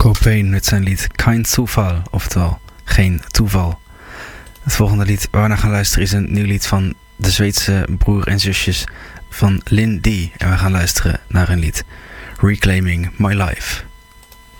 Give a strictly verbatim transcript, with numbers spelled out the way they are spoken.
Cobain met zijn lied Kein Zufall, oftewel Geen Toeval. Het volgende lied waar we naar gaan luisteren is een nieuw lied van de Zweedse broer en zusjes van Linn D. En we gaan luisteren naar hun lied Reclaiming My Life.